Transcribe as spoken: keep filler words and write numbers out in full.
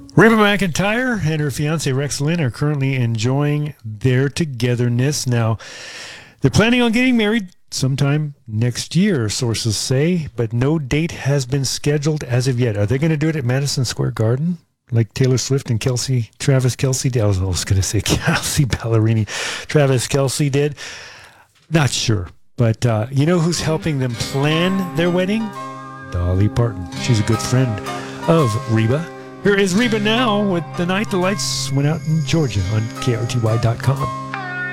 Reba McEntire and her fiance Rex Lynn are currently enjoying their togetherness. Now, they're planning on getting married sometime next year, sources say, but no date has been scheduled as of yet. Are they going to do it at Madison Square Garden, like Taylor Swift and Kelsey, Travis Kelce did? I was, I was going to say Kelsey Ballerini, Travis Kelce did. Not sure, but uh, you know who's helping them plan their wedding? Dolly Parton. She's a good friend of Reba. Here is Reba now with The Night the Lights Went Out in Georgia on K R T Y dot com.